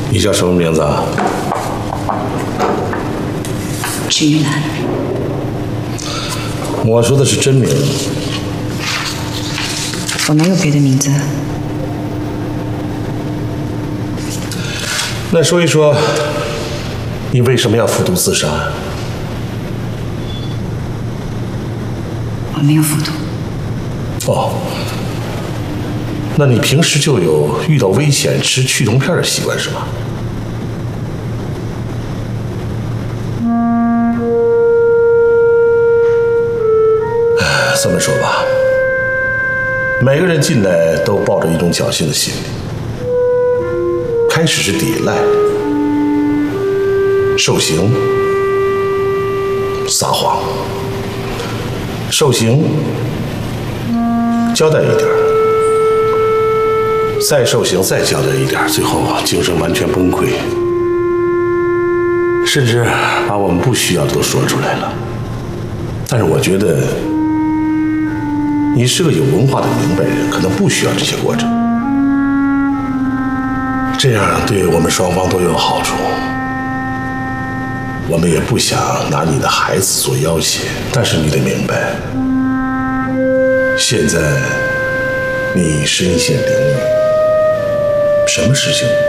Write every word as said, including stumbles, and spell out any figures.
你叫什么名字啊？ 志玉兰。 我说的是真名。 我哪有别的名字？ 那说一说，你为什么要服毒自杀？ 我没有服毒。 哦，那你平时就有遇到危险吃去痛片的习惯是吗？这么说吧，每个人进来都抱着一种侥幸的心理，开始是抵赖、受刑、撒谎、受刑、交代一点，再受刑再交代一点，最后精神完全崩溃，甚至把我们不需要的都说出来了。但是我觉得你是个有文化的明白人，可能不需要这些过程，这样对我们双方都有好处。我们也不想拿你的孩子做要挟，但是你得明白，现在你身陷囹圄，什么事情